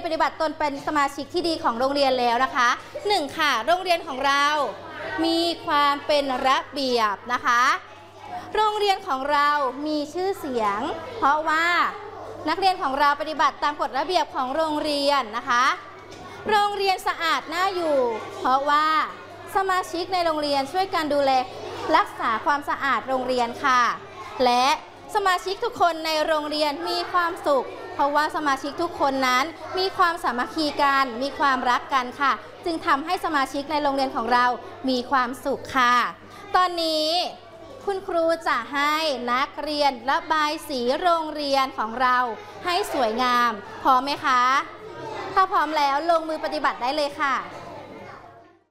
ปฏิบัติตนเป็นสมาชิกที่ดีของโรงเรียนแล้วนะคะ1ค่ะโรงเรียนของเรามีความเป็นระเบียบนะคะโรงเรียนของเรามีชื่อเสียงเพราะว่านักเรียนของเราปฏิบัติตามกฎระเบียบของโรงเรียนนะคะโรงเรียนสะอาดน่าอยู่เพราะว่าสมาชิกในโรงเรียนช่วยกันดูแลรักษาความสะอาดโรงเรียนค่ะและสมาชิกทุกคนในโรงเรียนมีความสุขเพราะว่าสมาชิกทุกคนนั้นมีความสามัคคีกันมีความรักกันค่ะจึงทำให้สมาชิกในโรงเรียนของเรามีความสุขค่ะตอนนี้คุณครูจะให้นักเรียนระบายสีโรงเรียนของเราให้สวยงามพร้อมไหมคะถ้าพร้อมแล้วลงมือปฏิบัติได้เลยค่ะ